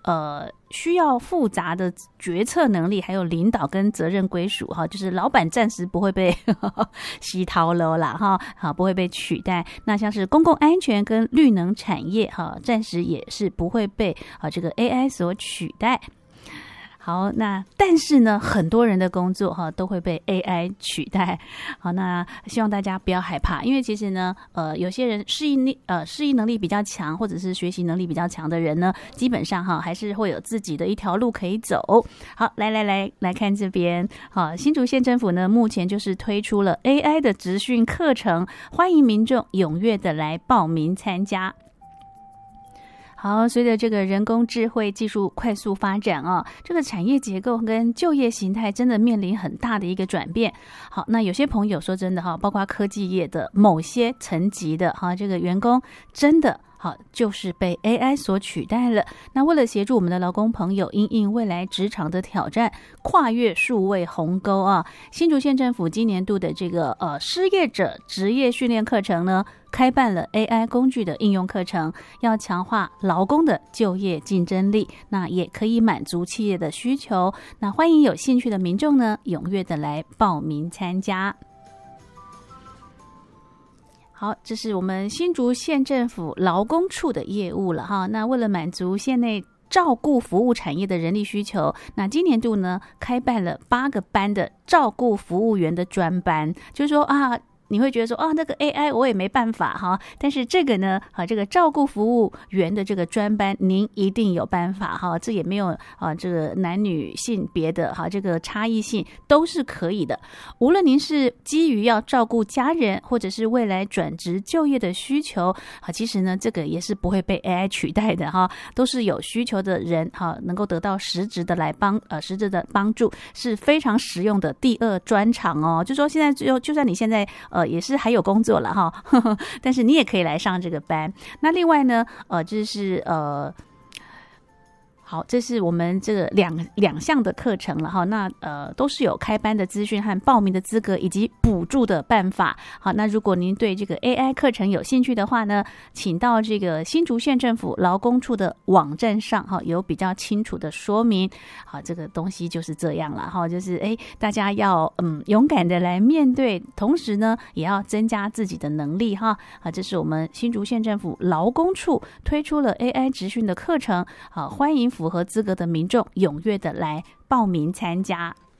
需要复杂的决策能力，还有领导跟责任归属哈，就是老板暂时不会被洗逃了啦哈，好不会被取代。那像是公共安全跟绿能产业哈，暂时也是不会被这个 AI 所取代。好，那但是呢，很多人的工作都会被 AI 取代。好，那希望大家不要害怕，因为其实呢，有些人适应能力比较强，或者是学习能力比较强的人呢，基本上还是会有自己的一条路可以走。好，来看这边。好，新竹县政府呢，目前就是推出了 AI 的职训课程，欢迎民众踊跃的来报名参加。好，随着这个人工智慧技术快速发展这个产业结构跟就业形态真的面临很大的一个转变。好，那有些朋友说真的包括科技业的某些层级的这个员工真的就是被 AI 所取代了。那为了协助我们的劳工朋友因应未来职场的挑战，跨越数位鸿沟新竹县政府今年度的这个失业者职业训练课程呢，开办了 AI 工具的应用课程，要强化劳工的就业竞争力，那也可以满足企业的需求。那欢迎有兴趣的民众呢，踊跃的来报名参加。好，这是我们新竹县政府劳工处的业务了那为了满足县内照顾服务产业的人力需求，那今年度呢，开办了8个班的照顾服务员的专班，就是说你会觉得说那个 AI 我也没办法但是这个呢这个照顾服务员的这个专班您一定有办法这也没有这个男女性别的这个差异性都是可以的。无论您是基于要照顾家人，或者是未来转职就业的需求其实呢这个也是不会被 AI 取代的都是有需求的人能够得到实质的帮助，是非常实用的第二专长就说现在就算你现在也是还有工作了但是你也可以来上这个班。那另外呢就是好，这是我们这个两项的课程了那都是有开班的资讯和报名的资格以及补助的办法。好，那如果您对这个 AI 课程有兴趣的话呢，请到这个新竹县政府劳工处的网站上有比较清楚的说明。好，这个东西就是这样了就是大家要勇敢的来面对，同时呢也要增加自己的能力这是我们新竹县政府劳工处推出了 AI 职训的课程，欢迎符合资格的民众踊跃的来报名参加。